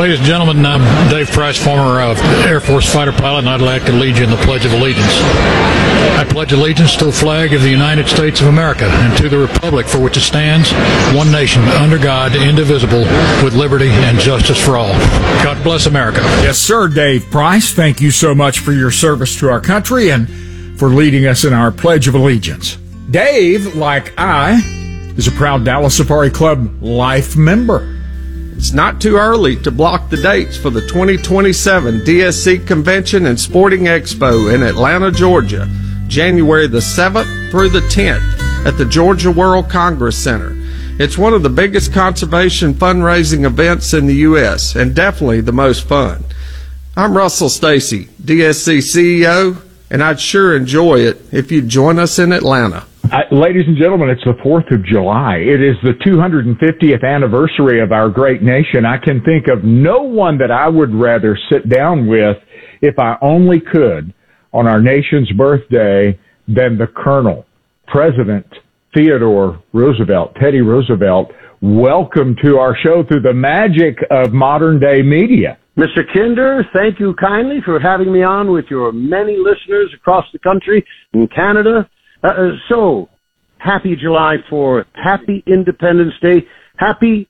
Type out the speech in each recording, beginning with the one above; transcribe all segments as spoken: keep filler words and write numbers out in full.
Ladies and gentlemen, I'm Dave Price, former uh, Air Force fighter pilot, and I'd like to lead you in the Pledge of Allegiance. I pledge allegiance to the flag of the United States of America and to the republic for which it stands, one nation, under God, indivisible, with liberty and justice for all. God bless America. Yes, sir, Dave Price. Thank you so much for your service to our country and for leading us in our Pledge of Allegiance. Dave, like I, is a proud Dallas Safari Club Life member. It's not too early to block the dates for the twenty twenty-seven D S C Convention and Sporting Expo in Atlanta, Georgia, January the seventh through the tenth at the Georgia World Congress Center. It's one of the biggest conservation fundraising events in the U S and definitely the most fun. I'm Russell Stacy, D S C C E O, and I'd sure enjoy it if you'd join us in Atlanta. Uh, ladies and gentlemen, it's the fourth of July. It is the two hundred fiftieth anniversary of our great nation. I can think of no one that I would rather sit down with, if I only could, on our nation's birthday than the Colonel, President Theodore Roosevelt, Teddy Roosevelt. Welcome to our show through the magic of modern-day media. Mister Kinder, thank you kindly for having me on with your many listeners across the country and Canada. Uh, so, happy July fourth, happy Independence Day, happy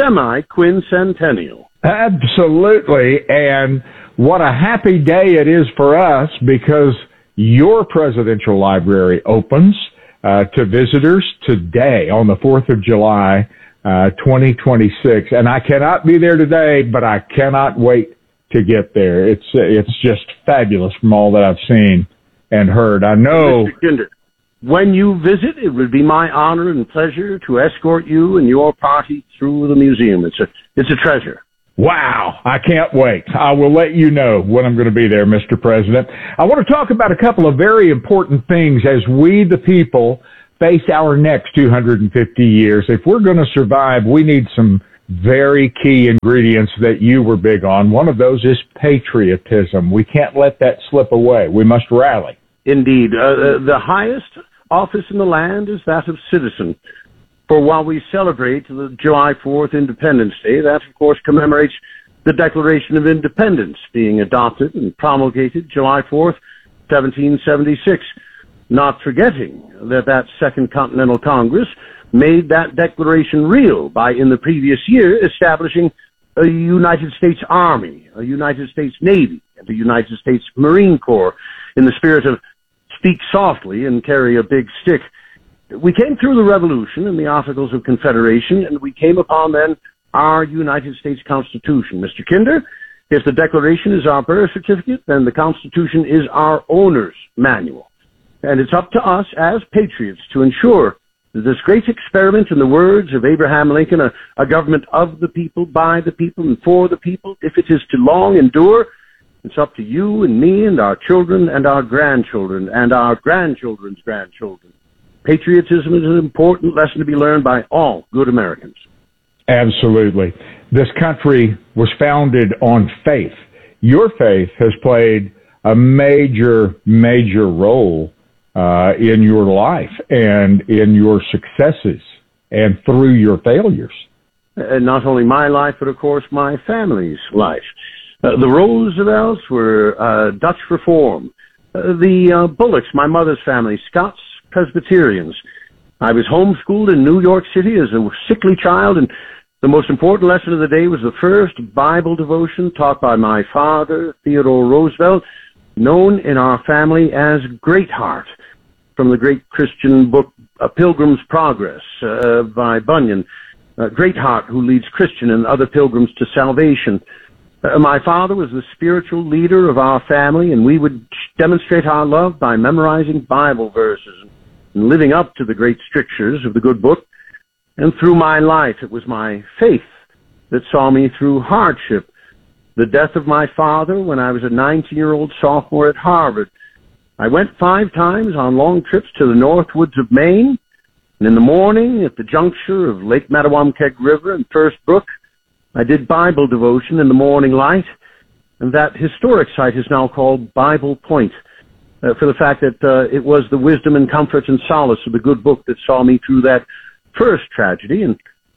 semi-quincentennial. Absolutely, and what a happy day it is for us because your presidential library opens uh, to visitors today on the fourth of July, uh, twenty twenty-six. And I cannot be there today, but I cannot wait to get there. It's, it's just fabulous from all that I've seen and heard. I know... Mister Kinder, when you visit, it would be my honor and pleasure to escort you and your party through the museum. It's a, it's a treasure. Wow, I can't wait. I will let you know when I'm going to be there, Mister President. I want to talk about a couple of very important things as we, the people, face our next two hundred fifty years. If we're going to survive, we need some very key ingredients that you were big on. One of those is patriotism. We can't let that slip away. We must rally. Indeed. Uh, the highest office in the land is that of citizen. For while we celebrate the July fourth Independence Day, that of course commemorates the Declaration of Independence being adopted and promulgated July fourth, seventeen seventy-six, not forgetting that that Second Continental Congress made that declaration real by, in the previous year, establishing a United States Army, a United States Navy, and a United States Marine Corps in the spirit of speak softly and carry a big stick. We came through the Revolution and the Articles of Confederation, and we came upon then our United States Constitution. Mister Kinder, if the Declaration is our birth certificate, then the Constitution is our owner's manual. And it's up to us as patriots to ensure that this great experiment, in the words of Abraham Lincoln, a, a government of the people, by the people, and for the people, if it is to long endure, it's up to you and me and our children and our grandchildren and our grandchildren's grandchildren. Patriotism is an important lesson to be learned by all good Americans. Absolutely. This country was founded on faith. Your faith has played a major, major role uh, in your life and in your successes and through your failures. And not only my life, but of course my family's life. Uh, the Roosevelts were uh, Dutch Reform. Uh, the uh, Bullocks, my mother's family, Scots Presbyterians. I was homeschooled in New York City as a sickly child, and the most important lesson of the day was the first Bible devotion taught by my father, Theodore Roosevelt, known in our family as Greatheart, from the great Christian book A Pilgrim's Progress uh, by Bunyan. Uh, Greatheart, who leads Christian and other pilgrims to salvation. Uh, my father was the spiritual leader of our family, and we would demonstrate our love by memorizing Bible verses and living up to the great strictures of the good book. And through my life, it was my faith that saw me through hardship. The death of my father when I was a nineteen-year-old sophomore at Harvard. I went five times on long trips to the north woods of Maine, and in the morning at the juncture of Lake Mattawamkeag River and First Brook, I did Bible devotion in the morning light, and that historic site is now called Bible Point, uh, for the fact that uh, it was the wisdom and comfort and solace of the good book that saw me through that first tragedy, and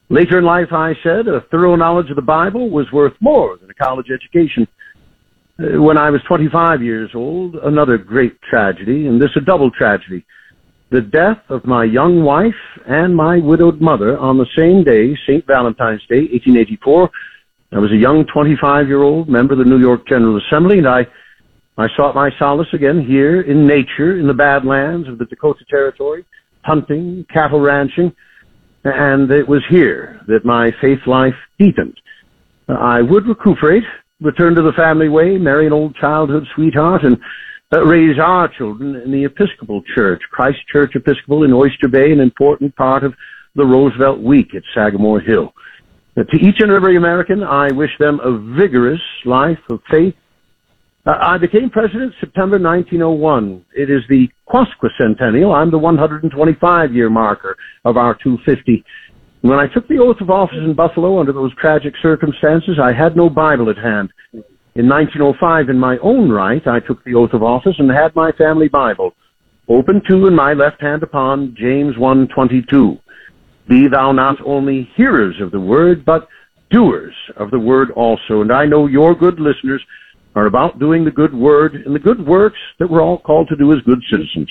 Later in life, I said, a thorough knowledge of the Bible was worth more than a college education. Uh, When I was twenty-five years old, another great tragedy, and this a double tragedy. The death of my young wife and my widowed mother on the same day, Saint Valentine's Day, eighteen eighty-four. I was a young twenty-five-year-old member of the New York General Assembly, and I, I sought my solace again here in nature, in the Badlands of the Dakota Territory, hunting, cattle ranching, and it was here that my faith life deepened. I would recuperate, return to the family way, marry an old childhood sweetheart, and uh, raise our children in the Episcopal Church, Christ Church Episcopal in Oyster Bay, an important part of the Roosevelt Week at Sagamore Hill. Uh, to each and every American, I wish them a vigorous life of faith. Uh, I became president September nineteen oh one. It is the quasquicentennial. I'm the one hundred twenty-five year marker of our two hundred fifty. When I took the oath of office in Buffalo under those tragic circumstances, I had no Bible at hand. In nineteen oh five, in my own right, I took the oath of office and had my family Bible open to in my left hand upon James one twenty-two. Be thou not only hearers of the word, but doers of the word also. And I know your good listeners are about doing the good word and the good works that we're all called to do as good citizens.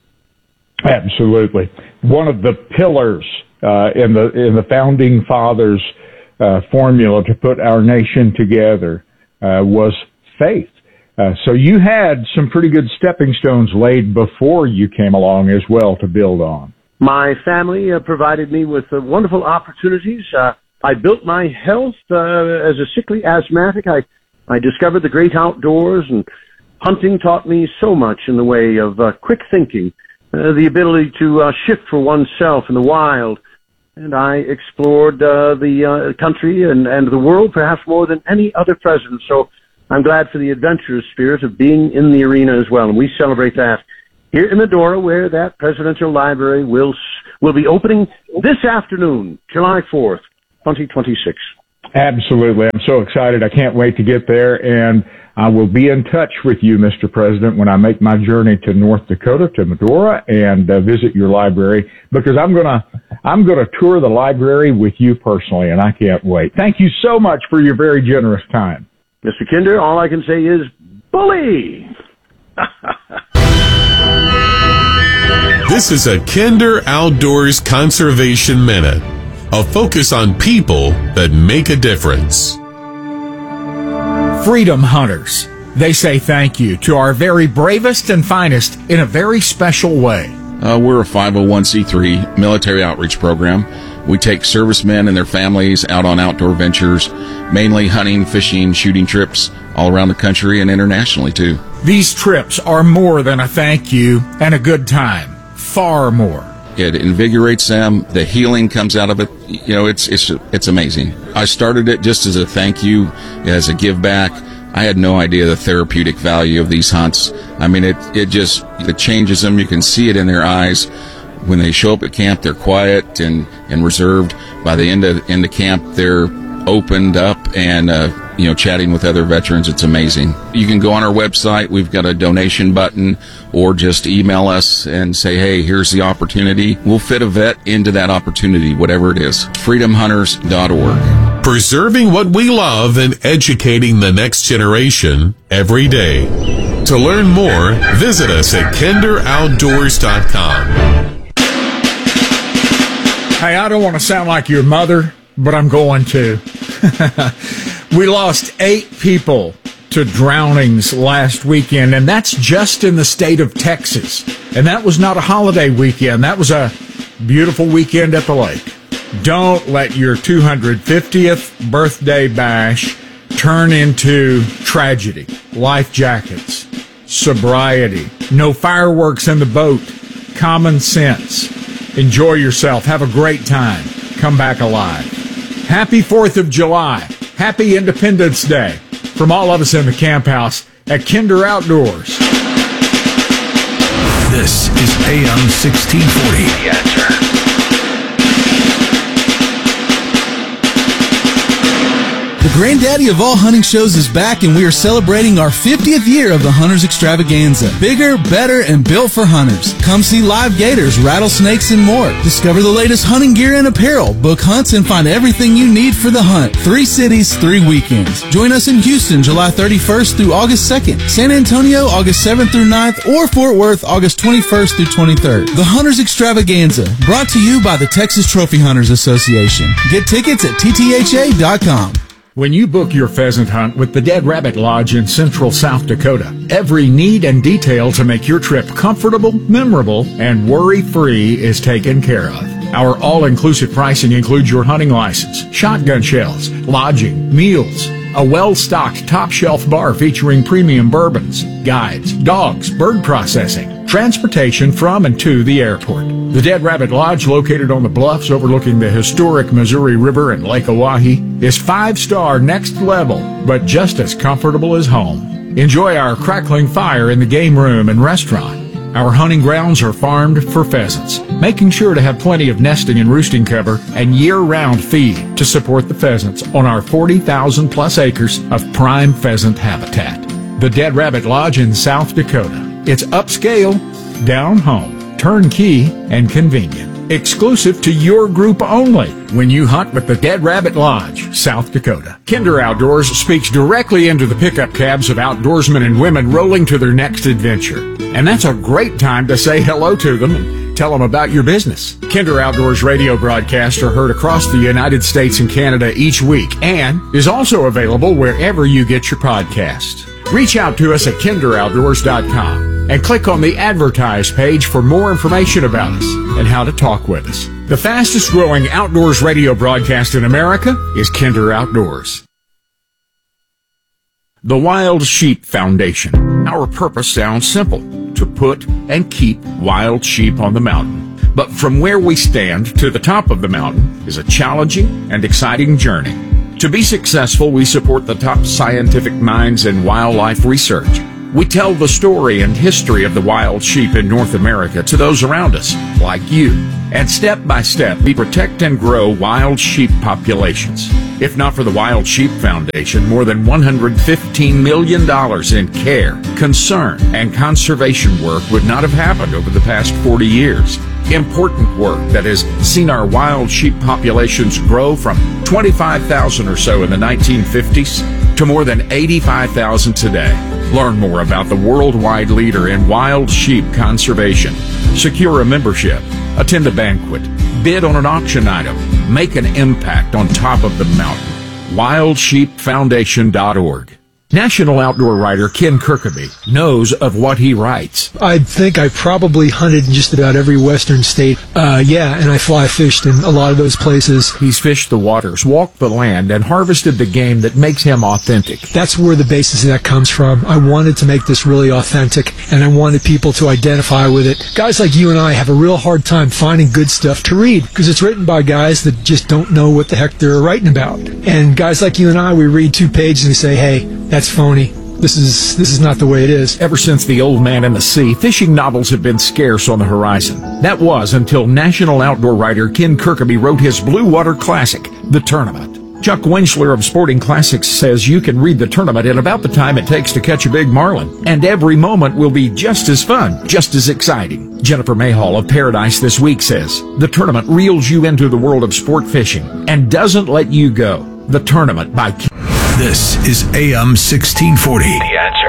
Absolutely. One of the pillars uh, in the in the founding fathers' uh, formula to put our nation together uh, was faith. Uh, so you had some pretty good stepping stones laid before you came along as well to build on. My family uh, provided me with uh, wonderful opportunities. Uh, I built my health uh, as a sickly asthmatic. I, I discovered the great outdoors, and hunting taught me so much in the way of uh, quick thinking, uh, the ability to uh, shift for oneself in the wild. And I explored uh, the uh, country and, and the world perhaps more than any other president. So I'm glad for the adventurous spirit of being in the arena as well. And we celebrate that here in Medora, where that presidential library will will be opening this afternoon, July fourth, twenty twenty-six. Absolutely. I'm so excited. I can't wait to get there. And I will be in touch with you, Mister President, when I make my journey to North Dakota, to Medora, and uh, visit your library, because I'm going to I'm going to tour the library with you personally, and I can't wait. Thank you so much for your very generous time. Mister Kinder, all I can say is bully! This is a Kinder Outdoors Conservation Minute, a focus on people that make a difference. Freedom Hunters. They say thank you to our very bravest and finest in a very special way. Uh, we're a five oh one c three military outreach program. We take servicemen and their families out on outdoor ventures, mainly hunting, fishing, shooting trips all around the country and internationally too. These trips are more than a thank you and a good time. Far more. It invigorates them. The healing comes out of it. You know, it's it's it's amazing. I started it just as a thank you, as a give back. I had no idea the therapeutic value of these hunts. I mean, it it just it changes them. You can see it in their eyes. When they show up at camp, they're quiet and, and reserved. By the end of end of camp, they're opened up and uh, you know, chatting with other veterans. It's amazing. You can go on our website. We've got a donation button, or just email us and say, hey, here's the opportunity. We'll fit a vet into that opportunity, whatever it is. freedom hunters dot org. Preserving what we love and educating the next generation every day. To learn more, visit us at kinder outdoors dot com. Hey, I don't want to sound like your mother, but I'm going to. We lost eight people to drownings last weekend, and that's just in the state of Texas. And that was not a holiday weekend. That was a beautiful weekend at the lake. Don't let your two hundred fiftieth birthday bash turn into tragedy. Life jackets, sobriety, no fireworks in the boat, common sense. Enjoy yourself. Have a great time. Come back alive. Happy fourth of July. Happy Independence Day from all of us in the camp house at Kinder Outdoors. This is A M sixteen forty. The Answer. The Granddaddy of all hunting shows is back, and we are celebrating our fiftieth year of the Hunters Extravaganza. Bigger, better, and built for hunters. Come see live gators, rattlesnakes, and more. Discover the latest hunting gear and apparel. Book hunts and find everything you need for the hunt. Three cities, three weekends. Join us in Houston, July thirty-first through August second. San Antonio, August seventh through ninth, or Fort Worth, August twenty-first through twenty-third. The Hunters Extravaganza, brought to you by the Texas Trophy Hunters Association. Get tickets at T T H A dot com. When you book your pheasant hunt with the Dead Rabbit Lodge in central South Dakota, every need and detail to make your trip comfortable, memorable, and worry-free is taken care of. Our all-inclusive pricing includes your hunting license, shotgun shells, lodging, meals, a well-stocked top-shelf bar featuring premium bourbons, guides, dogs, bird processing, transportation from and to the airport. The Dead Rabbit Lodge, located on the bluffs overlooking the historic Missouri River and Lake Oahe, is five-star next level, but just as comfortable as home. Enjoy our crackling fire in the game room and restaurant. Our hunting grounds are farmed for pheasants, making sure to have plenty of nesting and roosting cover and year-round feed to support the pheasants on our forty thousand plus acres of prime pheasant habitat. The Dead Rabbit Lodge in South Dakota. It's upscale, down home, turnkey, and convenient. Exclusive to your group only when you hunt with the Dead Rabbit Lodge, South Dakota. Kinder Outdoors speaks directly into the pickup cabs of outdoorsmen and women rolling to their next adventure. And that's a great time to say hello to them and tell them about your business. Kinder Outdoors radio broadcasts are heard across the United States and Canada each week and is also available wherever you get your podcasts. Reach out to us at kinder outdoors dot com and click on the Advertise page for more information about us and how to talk with us. The fastest growing outdoors radio broadcast in America is Kinder Outdoors. The Wild Sheep Foundation. Our purpose sounds simple: to put and keep wild sheep on the mountain. But from where we stand to the top of the mountain is a challenging and exciting journey. To be successful, we support the top scientific minds in wildlife research. We tell the story and history of the wild sheep in North America to those around us, like you. And step by step, we protect and grow wild sheep populations. If not for the Wild Sheep Foundation, more than one hundred fifteen million dollars in care, concern, and conservation work would not have happened over the past forty years. Important work that has seen our wild sheep populations grow from twenty-five thousand or so in the nineteen fifties to more than eighty-five thousand today. Learn more about the worldwide leader in wild sheep conservation. Secure a membership, attend a banquet, bid on an auction item, make an impact on top of the mountain. wild sheep foundation dot org. National outdoor writer Ken Kirkaby knows of what he writes. I think I probably hunted in just about every western state. Uh, yeah, and I fly fished in a lot of those places. He's fished the waters, walked the land, and harvested the game that makes him authentic. That's where the basis of that comes from. I wanted to make this really authentic, and I wanted people to identify with it. Guys like you and I have a real hard time finding good stuff to read, because it's written by guys that just don't know what the heck they're writing about. And guys like you and I, we read two pages and we say, hey, that's phony. This is this is not the way it is. Ever since The Old Man and the Sea, fishing novels have been scarce on the horizon. That was until national outdoor writer Ken Kirkaby wrote his Blue Water Classic, The Tournament. Chuck Winchler of Sporting Classics says you can read The Tournament in about the time it takes to catch a big marlin, and every moment will be just as fun, just as exciting. Jennifer Mayhall of Paradise This Week says, The Tournament reels you into the world of sport fishing and doesn't let you go. The Tournament by Ken. This is A M sixteen forty. The Answer.